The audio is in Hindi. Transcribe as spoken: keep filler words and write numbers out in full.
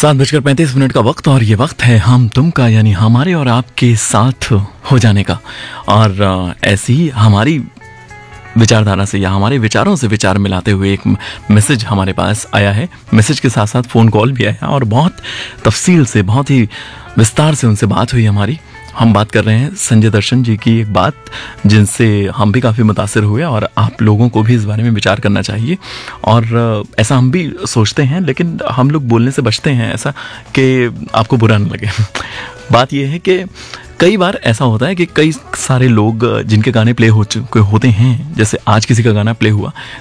सात बजकर पैंतीस मिनट का वक्त और ये वक्त है हम तुम का यानी हमारे और आपके साथ हो जाने का। और अ, ऐसी ही हमारी विचारधारा से या हमारे विचारों से विचार मिलाते हुए एक मैसेज हमारे पास आया है। मैसेज के साथ साथ फ़ोन कॉल भी आया और बहुत तफसील से बहुत ही विस्तार से उनसे बात हुई हमारी। हम बात कर रहे हैं संजय दर्शन जी की एक बात जिनसे हम भी काफ़ी मुतासिर हुए और आप लोगों को भी इस बारे में विचार करना चाहिए। और ऐसा हम भी सोचते हैं लेकिन हम लोग बोलने से बचते हैं ऐसा कि आपको बुरा न लगे। बात यह है कि कई बार ऐसा होता है कि कई सारे लोग जिनके गाने प्ले हो चुके होते हैं, जैसे आज किसी का गाना प्ले हुआ